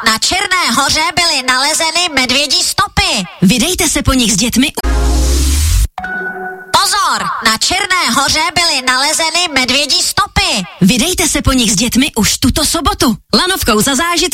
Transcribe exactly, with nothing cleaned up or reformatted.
Na Černé hoře byly nalezeny medvědí stopy. Vydejte se po nich s dětmi. Pozor, na Černé hoře byly nalezeny medvědí stopy. Vydejte se po nich s dětmi už tuto sobotu. Lanovkou za zážitky.